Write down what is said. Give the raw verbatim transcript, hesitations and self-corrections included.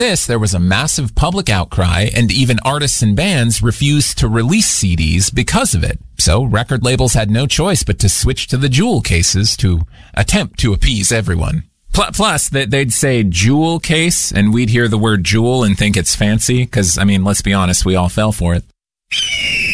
this, there was a massive public outcry, and even artists and bands refused to release C Ds because of it. So record labels had no choice but to switch to the jewel cases to attempt to appease everyone. Plus, they'd say jewel case, and we'd hear the word jewel and think it's fancy, because, I mean, let's be honest, we all fell for it.